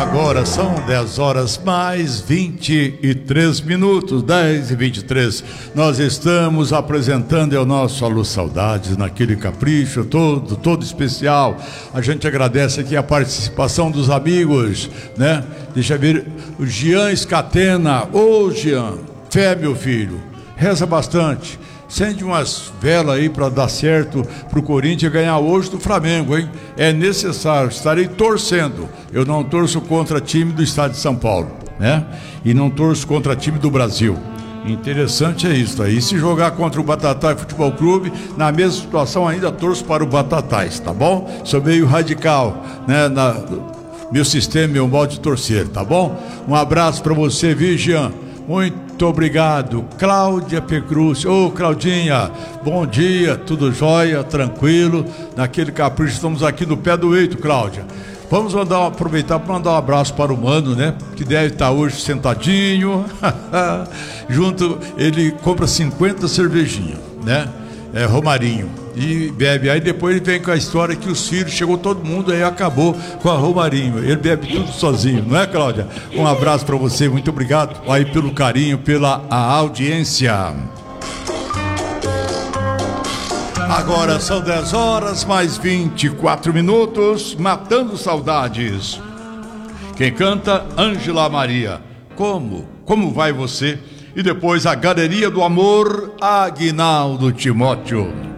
Agora são 10 horas mais 23 minutos, 10h23. Nós estamos apresentando o nosso Alô Saudades, naquele capricho todo especial. A gente agradece aqui a participação dos amigos, né? Deixa eu ver, o Jean Escatena. Ô Jean, fé meu filho, reza bastante. Acende umas velas aí para dar certo pro Corinthians ganhar hoje do Flamengo, hein? É necessário, estarei torcendo. Eu não torço contra time do estado de São Paulo, né? E não torço contra time do Brasil. Interessante é isso aí. Se jogar contra o Batatais Futebol Clube, na mesma situação ainda torço para o Batatais, tá bom? Sou meio radical, né? Meu sistema, meu modo de torcer, tá bom? Um abraço para você, Vigian. Muito obrigado, Cláudia Pecruz. Ô Claudinha, bom dia, tudo jóia, tranquilo, naquele capricho, estamos aqui no pé do eito, Cláudia. Vamos aproveitar para mandar um abraço para o Mano, né? Que deve estar hoje sentadinho, junto, ele compra 50 cervejinhas, né? É Romarinho, e bebe. Aí depois ele vem com a história que os filhos, chegou todo mundo, aí acabou com a Romarinho. Ele bebe tudo sozinho, não é, Cláudia? Um abraço para você, muito obrigado aí pelo carinho, pela audiência. Agora são 10 horas mais 24 minutos, matando saudades. Quem canta, Ângela Maria. Como vai você? E depois a Galeria do Amor, Aguinaldo Timóteo.